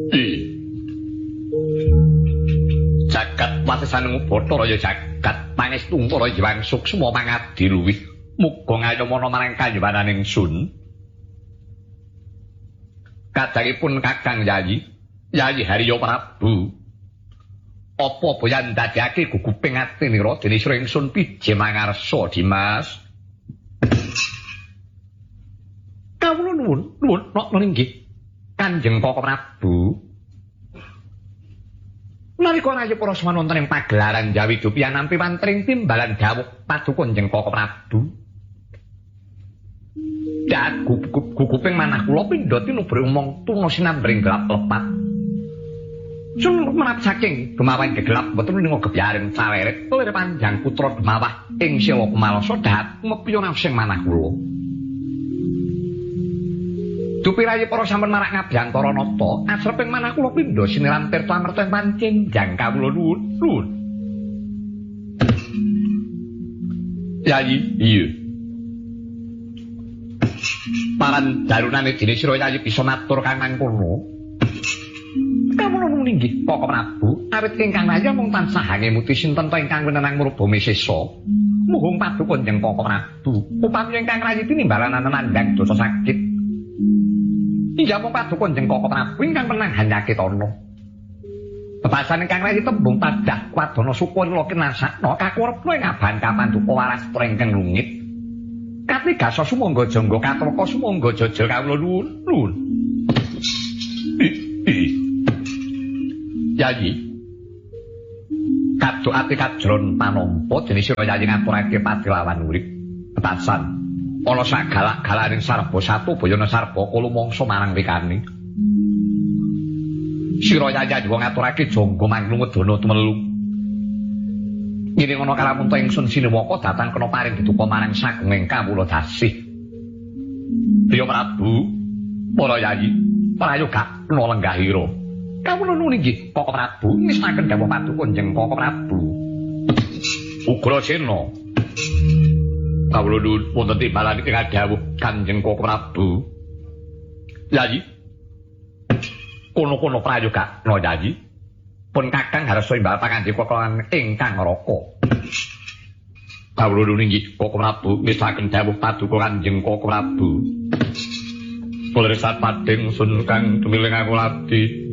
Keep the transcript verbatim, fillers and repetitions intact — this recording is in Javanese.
Jagat watesan Bathara ya jagat pangestu para Hyang Suksma mangadi luwih muga ngayomana marang kayuwananing sun. Kadangipun Kakang Yayi, Yayi Harya Prabu. Apa boyan dadekake guguping atinira dene sira ingsun pije mangarsa Dimas. Kawula nuwun, nuwun napa nggih. Kanjeng Koko Prabu. Nalika rayi para semana wonten ing pagelaran Jawi Dupi nampi wantring timbalan dawuh paduka Kanjeng Koko Prabu. Dan guguping manah kula pindha tinubur umong tuna sinambring gelap lepat. Sun menap saking gemawan gegelap mboten ning gebyaring saleret lir panjang putra Demawah ing Sila Kumalasa dahat mepiyana sing manah kula. Dupi rayi para sampun marak ngabyantara nata asreping manah kula pindha siniram tirta amerta pancen jang kawula nuwun. Yayi, iya. Paran darunane dene sira Yayi bisa matur kang mangkono. Kawula nuwun inggih Koko Prabu, awit ingkang raya mung tansah ngemuti sinten ta ingkang wenenang mrubame sesa. Muhung paduka Kanjeng Koko Prabu, upami ingkang rayi tinimbalan nandhang dosa sakit. Iya mung paduka Kanjeng Koko Prabu ingkang menang hanyake tono. Bebasan ingkang rayi tembung padah kwadana suku lila kinasakna kakurepna ing aban kapanduka waras trengkeng lungit. Katigasa sumangga jangga katraka sumangga jajal kawula nuwun. Yayi. Kaduk ati kajron panampa dene sira Yayi ngaturake patilawan urip. Petasan ana sagalak-galaning sarba satu bayana sarba kulumangsa marang wekane. Sira Yayi wong ngaturake jangga manglungedana tumelu. Yen ngono kalamun ta ingsun Sinewaka datang kena paring ditupa marang sagunging kawula dasih. Priya Prabu, para Yayi, prayoga kena lenggahira. Kawula nuwun inggih Koko Prabu, ngestaken dawuh paduka Kanjeng Koko Prabu. Ugrasena. Kawula nuwun wonten timbalan ing dawuh Kanjeng Koko Prabu. Yayi. Kono-kono prayoga kena Yayi. Pun Kakang harasa imbal pangandika kelawan ingkang raka. Kawula nuwun inggih Koko Prabu, ngestaken dawuh paduka Kanjeng Koko Prabu. Pulir sapading sun kang dumiling aku labdi